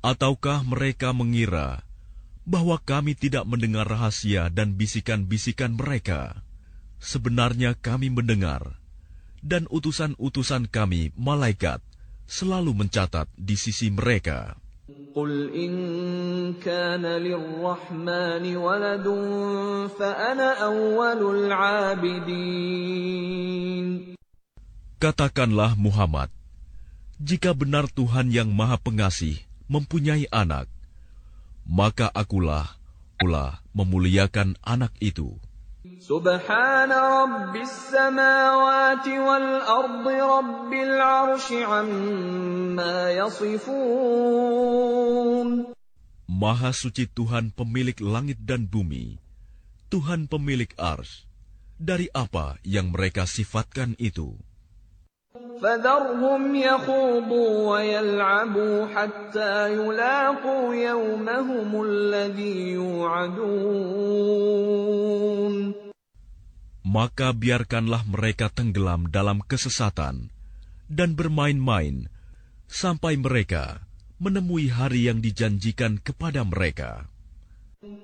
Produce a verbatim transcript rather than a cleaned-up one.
Ataukah mereka mengira bahwa kami tidak mendengar rahasia dan bisikan-bisikan mereka? Sebenarnya kami mendengar, dan utusan-utusan kami, malaikat, selalu mencatat di sisi mereka. Qul in kana lirrahmani waladun fa ana awwalul 'abidin. Katakanlah Muhammad, jika benar Tuhan yang Maha Pengasih mempunyai anak, maka akulah pula memuliakan anak itu. Subhana rabbis samawati wal ardi rabbil 'arsy 'amma yasifun. Maha suci Tuhan pemilik langit dan bumi, Tuhan pemilik Arsy, dari apa yang mereka sifatkan itu. فَذَرْهُمْ يَخُوضُوا وَيَلْعَبُوا حَتَّى يُلَاقُوا يَوْمَهُمُ الَّذِي يُوعَدُونَ. Maka biarkanlah mereka tenggelam dalam kesesatan dan bermain-main sampai mereka menemui hari yang dijanjikan kepada mereka.